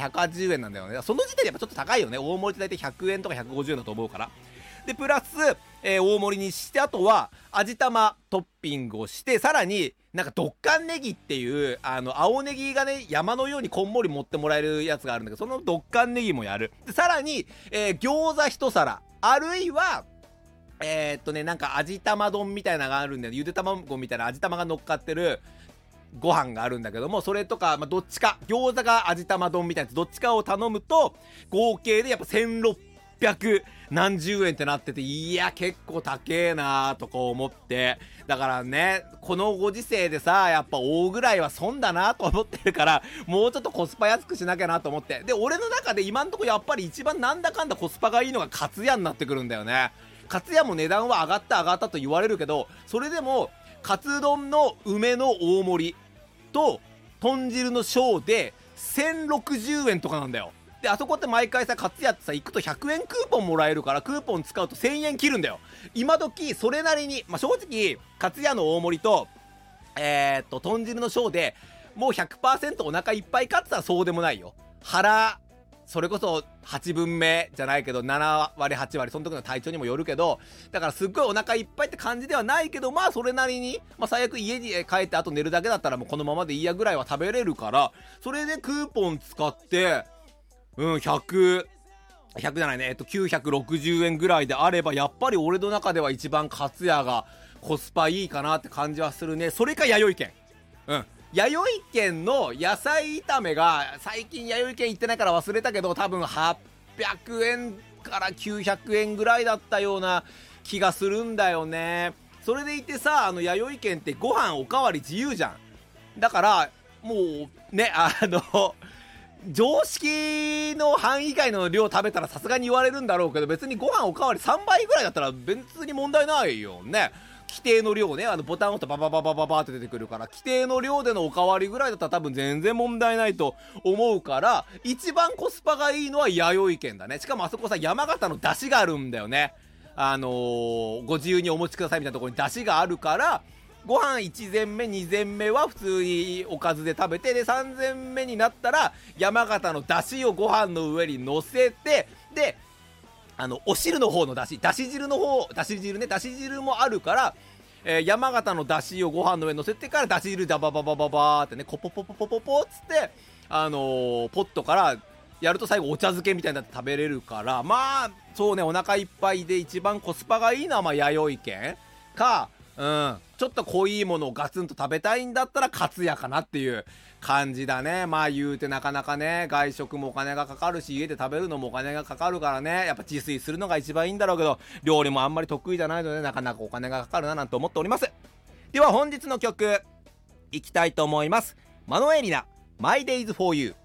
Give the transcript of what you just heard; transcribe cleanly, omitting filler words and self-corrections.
180円なんだよね。その時点でやっぱちょっと高いよね。大盛りって大体100円とか150円だと思うから。でプラス、大盛りにして、あとは味玉トッピングをして、さらになんかドッカンネギっていう青ネギがね山のようにこんもり持ってもらえるやつがあるんだけど、そのドッカンネギもやる。でさらに、餃子一皿、あるいはなんか味玉丼みたいなのがあるんだよ。ゆで卵みたいな味玉が乗っかってるご飯があるんだけども、それとか、どっちか、餃子が味玉丼みたいなやつどっちかを頼むと合計でやっぱ1600何十円ってなってて、いや結構高えなーとか思って、だからねこのご時世でさ、やっぱ大ぐらいは損だなと思ってるから、もうちょっとコスパ安くしなきゃなと思って。で俺の中で今んとこやっぱり一番なんだかんだコスパがいいのがカツヤになってくるんだよね。カツヤも値段は上がったと言われるけど、それでもカツ丼の梅の大盛りと豚汁の小で1060円とかなんだよ。であそこって毎回さ、カツヤってさ行くと100円クーポンもらえるから、クーポン使うと1000円切るんだよ。今時それなりに、正直カツヤの大盛りと豚汁の小でもう 100% お腹いっぱいかってたらそうでもないよ。腹それこそ8分目じゃないけど7割8割、その時の体調にもよるけど、だからすっごいお腹いっぱいって感じではないけど、それなりに、最悪家に帰ってあと寝るだけだったらもうこのままでいいやぐらいは食べれるから、それでクーポン使って100じゃないね、960円ぐらいであれば、やっぱり俺の中では一番カツヤがコスパいいかなって感じはするね。それか弥生県。弥生県の野菜炒めが、最近弥生県行ってないから忘れたけど、多分800円から900円ぐらいだったような気がするんだよね。それでいてさ、弥生県ってご飯おかわり自由じゃん。だからもうね、常識の範囲以外の量食べたらさすがに言われるんだろうけど、別にご飯おかわり3倍ぐらいだったら別に問題ないよね。規定の量ね、ボタンを押すとババババババって出てくるから、規定の量でのおかわりぐらいだったら多分全然問題ないと思うから、一番コスパがいいのは弥生県だね。しかもあそこさ、山形の出汁があるんだよね。ご自由にお持ちくださいみたいなところに出汁があるから、ご飯1膳目2膳目は普通におかずで食べて、で3膳目になったら山形の出汁をご飯の上に乗せて、でお汁の方の出汁汁の方、出汁汁もあるから、山形の出汁をご飯の上に乗せてから、出汁汁ダバババババーってね、コポポポポポポっつってポットからやると最後お茶漬けみたいになって食べれるから、そうね、お腹いっぱいで一番コスパがいいのは弥生県か、ちょっと濃いものをガツンと食べたいんだったらカツヤかなっていう感じだね。言うてなかなかね、外食もお金がかかるし、家で食べるのもお金がかかるからね、やっぱ自炊するのが一番いいんだろうけど、料理もあんまり得意じゃないのでなかなかお金がかかるななんて思っております。では本日の曲いきたいと思います。マノエリナ My Days for You。